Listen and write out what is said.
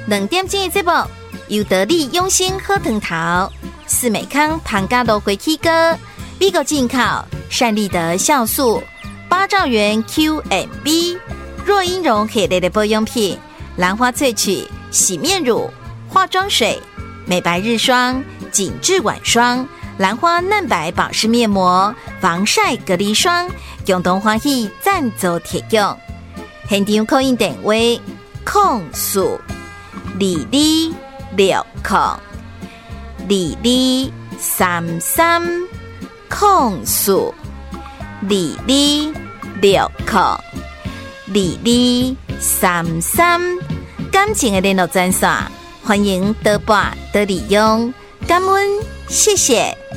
2点钟的节目，由得力用心喝藤桃、四美康庞家乐回起歌、美国进口善利德酵素、8兆元 Q&B、若英绒系列的保养品、兰花萃取洗面乳、化妆水、美白日霜、紧致晚霜、兰花嫩白保湿面膜、防晒隔离霜，共同欢喜赞助提供。现场扣印电话：0422602230，感情的联络专线，欢迎多拨多利用，感恩，谢谢。